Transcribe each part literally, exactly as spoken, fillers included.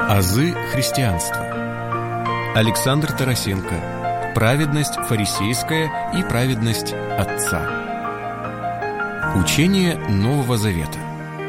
Азы христианства. Александр Тарасенко. Праведность фарисейская и праведность Отца. Учение Нового Завета.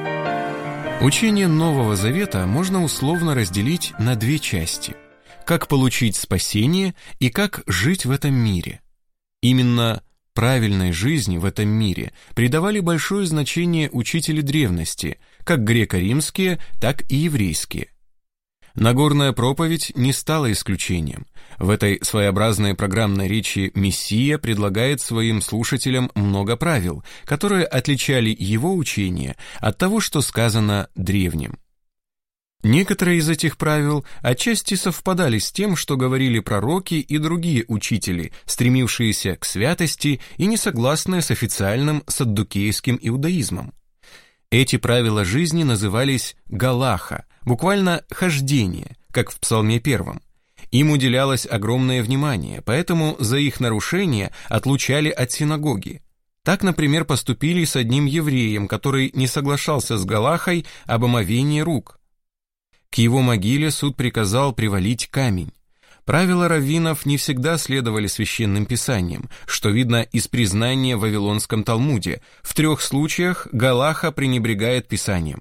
Учение Нового Завета можно условно разделить на две части: как получить спасение и как жить в этом мире. Именно правильной жизни в этом мире придавали большое значение учители древности, как греко-римские, так и еврейские. Нагорная проповедь не стала исключением. В этой своеобразной программной речи Мессия предлагает своим слушателям много правил, которые отличали его учение от того, что сказано древним. Некоторые из этих правил отчасти совпадали с тем, что говорили пророки и другие учители, стремившиеся к святости и не согласные с официальным саддукейским иудаизмом. Эти правила жизни назывались галаха, буквально хождение, как в Псалме первом. Им уделялось огромное внимание, поэтому за их нарушение отлучали от синагоги. Так, например, поступили с одним евреем, который не соглашался с галахой об омовении рук. К его могиле суд приказал привалить камень. Правила раввинов не всегда следовали священным писаниям, что видно из признания в Вавилонском Талмуде. В трех случаях галаха пренебрегает писанием.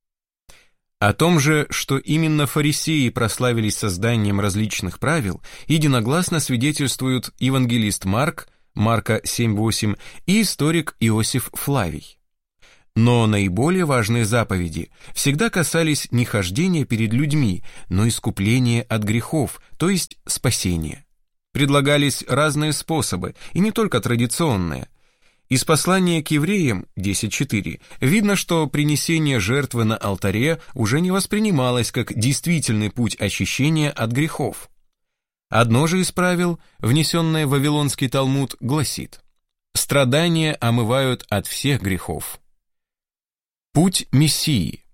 О том же, что именно фарисеи прославились созданием различных правил, единогласно свидетельствуют евангелист Марк, Марка семь восемь, и историк Иосиф Флавий. Но наиболее важные заповеди всегда касались не хождения перед людьми, но искупления от грехов, то есть спасения. Предлагались разные способы, и не только традиционные. Из послания к евреям десять четыре видно, что принесение жертвы на алтаре уже не воспринималось как действительный путь очищения от грехов. Одно же из правил, внесенное в Вавилонский Талмуд, гласит: «Страдания омывают от всех грехов». Путь Мессии.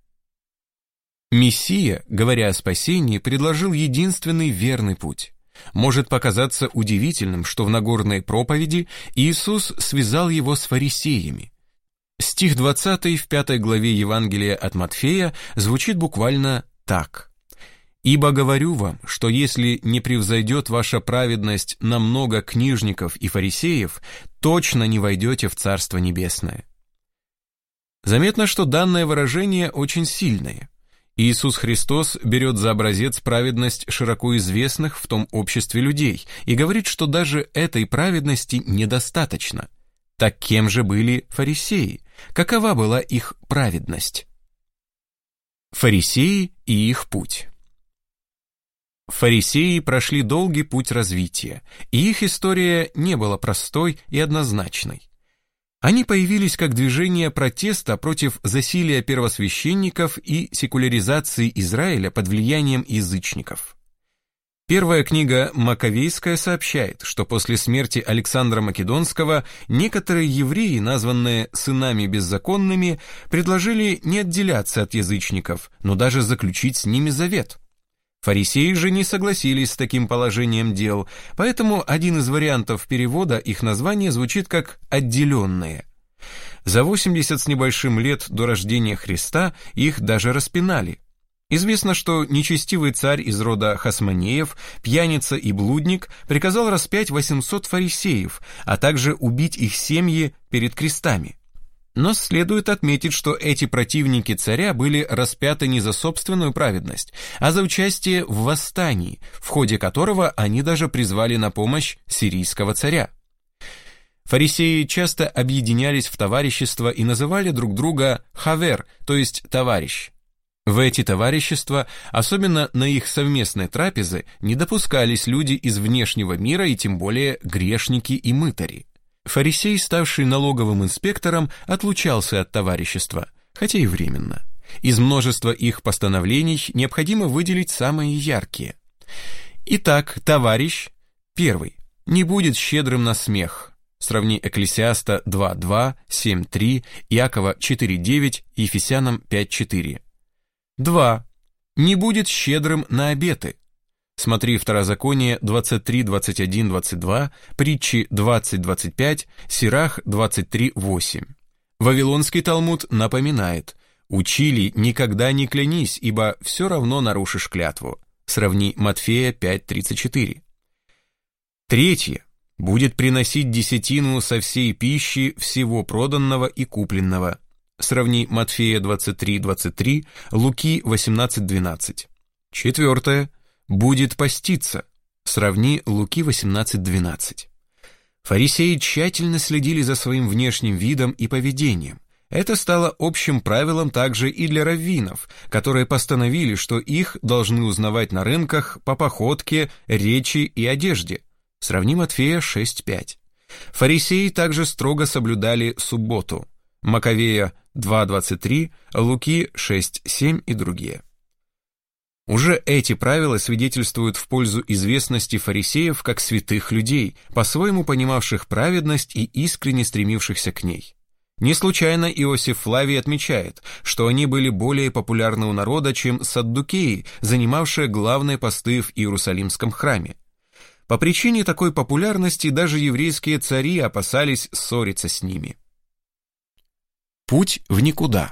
Мессия, говоря о спасении, предложил единственный верный путь. Может показаться удивительным, что в Нагорной проповеди Иисус связал его с фарисеями. Стих двадцатый в пятой главе Евангелия от Матфея звучит буквально так: «Ибо говорю вам, что если не превзойдет ваша праведность на много книжников и фарисеев, точно не войдете в Царство Небесное». Заметно, что данное выражение очень сильное. Иисус Христос берет за образец праведность широко известных в том обществе людей и говорит, что даже этой праведности недостаточно. Так кем же были фарисеи? Какова была их праведность? Фарисеи и их путь. Фарисеи прошли долгий путь развития, и их история не была простой и однозначной. Они появились как движение протеста против засилия первосвященников и секуляризации Израиля под влиянием язычников. Первая книга Маковейская сообщает, что после смерти Александра Македонского некоторые евреи, названные сынами беззаконными, предложили не отделяться от язычников, но даже заключить с ними завет. Фарисеи же не согласились с таким положением дел, поэтому один из вариантов перевода их названия звучит как «отделенные». За восемьдесят с небольшим лет до рождения Христа их даже распинали. Известно, что нечестивый царь из рода Хасмонеев, пьяница и блудник, приказал распять восемьсот фарисеев, а также убить их семьи перед крестами. Но следует отметить, что эти противники царя были распяты не за собственную праведность, а за участие в восстании, в ходе которого они даже призвали на помощь сирийского царя. Фарисеи часто объединялись в товарищества и называли друг друга хавер, то есть товарищ. В эти товарищества, особенно на их совместные трапезы, не допускались люди из внешнего мира и тем более грешники и мытари. Фарисей, ставший налоговым инспектором, отлучался от товарищества, хотя и временно. Из множества их постановлений необходимо выделить самые яркие. Итак, товарищ, первый, не будет щедрым на смех. Сравни Экклесиаста два два, семь три, Иакова четыре девять, Ефесянам пять четыре. Два. Не будет щедрым на обеты. Смотри Второзаконие двадцать три двадцать один двадцать два, Притчи двадцать двадцать пять, Сирах двадцать три восемь. Вавилонский Талмуд напоминает: Учили: никогда не клянись, ибо все равно нарушишь клятву. Сравни Матфея пять тридцать четыре. Третье. Будет приносить десятину со всей пищи всего проданного и купленного. Сравни Матфея двадцать три двадцать три, Луки восемнадцать двенадцать. Четвертое. Будет поститься. Сравни Луки восемнадцать двенадцать. Фарисеи тщательно следили за своим внешним видом и поведением. Это стало общим правилом также и для раввинов, которые постановили, что их должны узнавать на рынках по походке, речи и одежде. Сравни Матфея шесть пять. Фарисеи также строго соблюдали субботу. Маковея два двадцать три, Луки шесть семь и другие. Уже эти правила свидетельствуют в пользу известности фарисеев как святых людей, по-своему понимавших праведность и искренне стремившихся к ней. Не случайно Иосиф Флавий отмечает, что они были более популярны у народа, чем саддукеи, занимавшие главные посты в Иерусалимском храме. По причине такой популярности даже еврейские цари опасались ссориться с ними. Путь в никуда.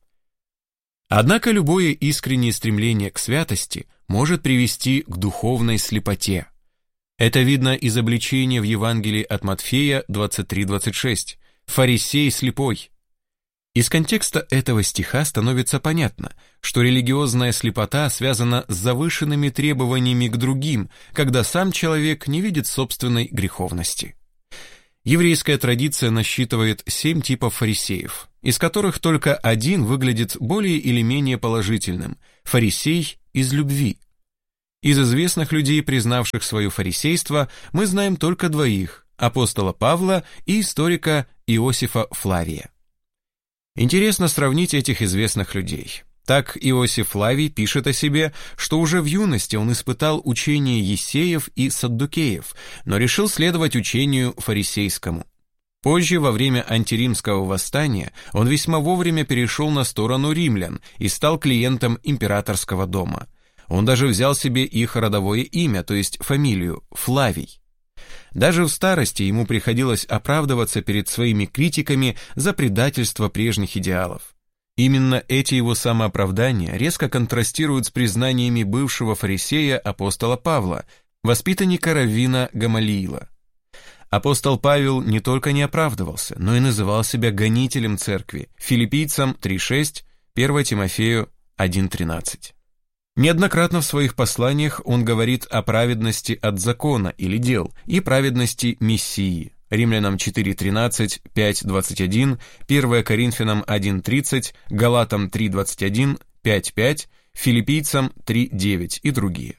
Однако любое искреннее стремление к святости может привести к духовной слепоте. Это видно из обличения в Евангелии от Матфея двадцать три двадцать шесть. «Фарисей слепой». Из контекста этого стиха становится понятно, что религиозная слепота связана с завышенными требованиями к другим, когда сам человек не видит собственной греховности. Еврейская традиция насчитывает семь типов фарисеев, из которых только один выглядит более или менее положительным – фарисей из любви. Из известных людей, признавших свое фарисейство, мы знаем только двоих – апостола Павла и историка Иосифа Флавия. Интересно сравнить этих известных людей. Так Иосиф Флавий пишет о себе, что уже в юности он испытал учение ессеев и саддукеев, но решил следовать учению фарисейскому. Позже, во время антиримского восстания, он весьма вовремя перешел на сторону римлян и стал клиентом императорского дома. Он даже взял себе их родовое имя, то есть фамилию – Флавий. Даже в старости ему приходилось оправдываться перед своими критиками за предательство прежних идеалов. Именно эти его самооправдания резко контрастируют с признаниями бывшего фарисея апостола Павла, воспитанника раввина Гамалиила. Апостол Павел не только не оправдывался, но и называл себя гонителем церкви, Филиппийцам три шесть, первое Тимофею один тринадцать. Неоднократно в своих посланиях он говорит о праведности от закона или дел и праведности Мессии. Римлянам четыре тринадцать, пять двадцать один, первое Коринфянам один тридцать, Галатам три двадцать один, пять пять, Филиппийцам три девять и другие.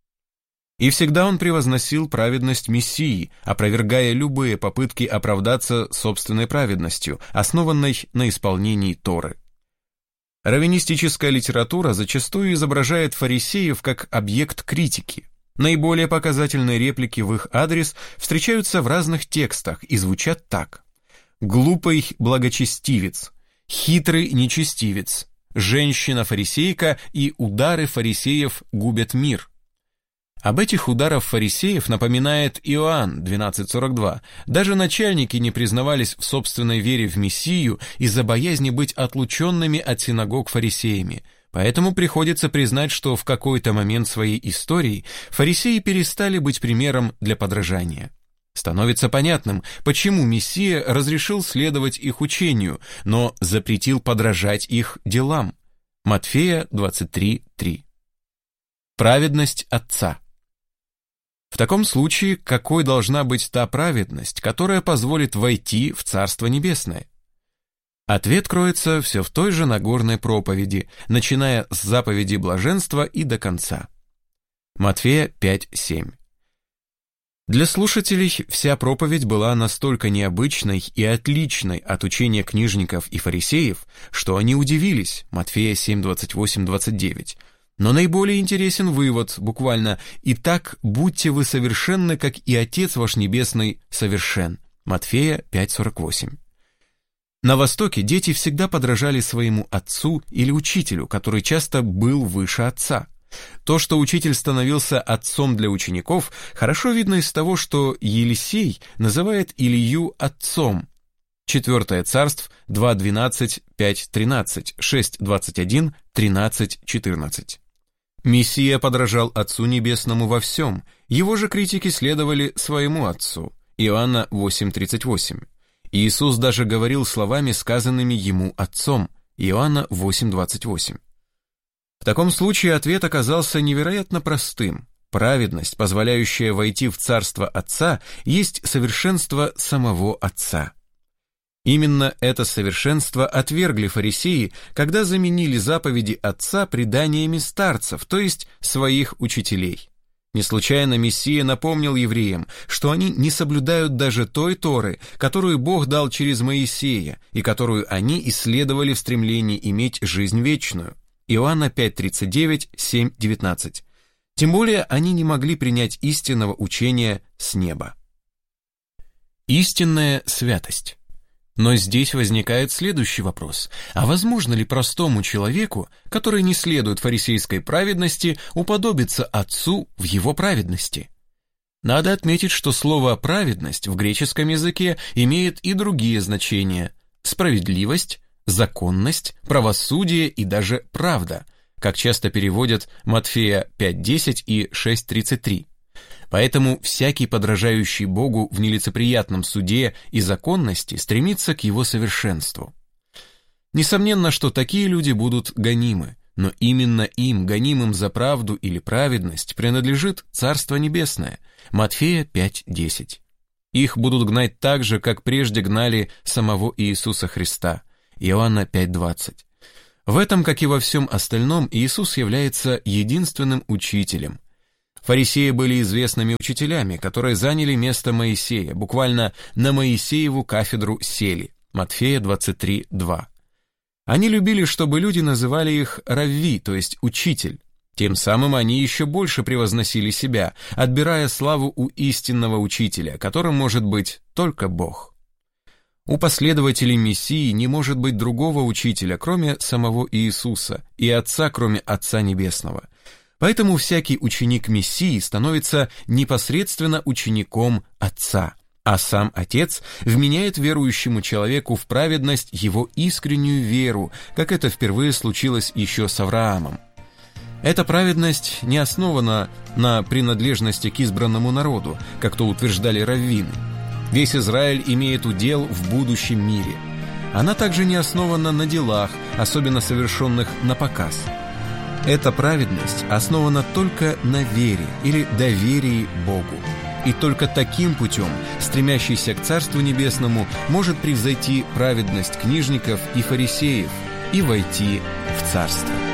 И всегда он превозносил праведность Мессии, опровергая любые попытки оправдаться собственной праведностью, основанной на исполнении Торы. Раввинистическая литература зачастую изображает фарисеев как объект критики. Наиболее показательные реплики в их адрес встречаются в разных текстах и звучат так: «Глупый благочестивец», «Хитрый нечестивец», «Женщина-фарисейка» и «Удары фарисеев губят мир». Об этих ударах фарисеев напоминает Иоанн двенадцать сорок два. Даже начальники не признавались в собственной вере в Мессию из-за боязни быть отлученными от синагог фарисеями. Поэтому приходится признать, что в какой-то момент своей истории фарисеи перестали быть примером для подражания. Становится понятным, почему Мессия разрешил следовать их учению, но запретил подражать их делам. Матфея двадцать три три. Праведность Отца. В таком случае, какой должна быть та праведность, которая позволит войти в Царство Небесное? Ответ кроется все в той же Нагорной проповеди, начиная с заповеди блаженства и до конца. Матфея пять семь. Для слушателей вся проповедь была настолько необычной и отличной от учения книжников и фарисеев, что они удивились. Матфея семь двадцать восемь двадцать девять. Но наиболее интересен вывод, буквально: «Итак, будьте вы совершенны, как и Отец ваш Небесный совершен». Матфея пять сорок восемь. На Востоке дети всегда подражали своему отцу или учителю, который часто был выше отца. То, что учитель становился отцом для учеников, хорошо видно из того, что Елисей называет Илию отцом. четвёртое Царств два двенадцать, пять тринадцать, шесть двадцать один, тринадцать четырнадцать. Мессия подражал Отцу Небесному во всем, его же критики следовали своему Отцу. Иоанна восемь тридцать восемь. Иисус даже говорил словами, сказанными ему Отцом. Иоанна восемь двадцать восемь. В таком случае ответ оказался невероятно простым. Праведность, позволяющая войти в Царство Отца, есть совершенство самого Отца. Именно это совершенство отвергли фарисеи, когда заменили заповеди Отца преданиями старцев, то есть своих учителей. Не случайно Мессия напомнил евреям, что они не соблюдают даже той Торы, которую Бог дал через Моисея, и которую они исследовали в стремлении иметь жизнь вечную. Иоанна пять тридцать девять, семь девятнадцать. Тем более они не могли принять истинного учения с неба. Истинная святость. Но здесь возникает следующий вопрос. А возможно ли простому человеку, который не следует фарисейской праведности, уподобиться Отцу в его праведности? Надо отметить, что слово «праведность» в греческом языке имеет и другие значения – справедливость, законность, правосудие и даже правда, как часто переводят Матфея пять десять и шесть тридцать три. Поэтому всякий, подражающий Богу в нелицеприятном суде и законности, стремится к его совершенству. Несомненно, что такие люди будут гонимы, но именно им, гонимым за правду или праведность, принадлежит Царство Небесное, Матфея пять десять. Их будут гнать так же, как прежде гнали самого Иисуса Христа, Иоанна пять двадцать. В этом, как и во всем остальном, Иисус является единственным учителем. Фарисеи были известными учителями, которые заняли место Моисея, буквально на Моисееву кафедру сели, Матфея двадцать три два. Они любили, чтобы люди называли их равви, то есть учитель. Тем самым они еще больше превозносили себя, отбирая славу у истинного учителя, которым может быть только Бог. У последователей Мессии не может быть другого учителя, кроме самого Иисуса, и Отца, кроме Отца Небесного. Поэтому всякий ученик Мессии становится непосредственно учеником Отца, а сам Отец вменяет верующему человеку в праведность его искреннюю веру, как это впервые случилось еще с Авраамом. Эта праведность не основана на принадлежности к избранному народу, как то утверждали раввины. Весь Израиль имеет удел в будущем мире. Она также не основана на делах, особенно совершенных на показ. Эта праведность основана только на вере или доверии Богу. И только таким путем, стремящийся к Царству Небесному, может превзойти праведность книжников и фарисеев и войти в Царство.